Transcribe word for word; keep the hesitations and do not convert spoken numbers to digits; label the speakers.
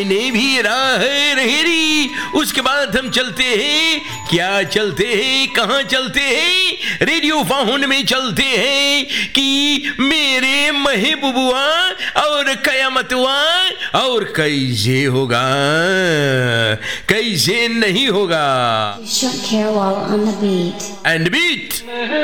Speaker 1: ने भी राह रहेरी। उसके बाद हम चलते हैं, क्या चलते हैं, कहाँ चलते हैं? रेडियो फाउन में चलते हैं कि मेरे महबूबुआ और कयामतुआ, और कैसे होगा, कैसे नहीं होगा।
Speaker 2: Shut Carewall on the beat.
Speaker 1: And beat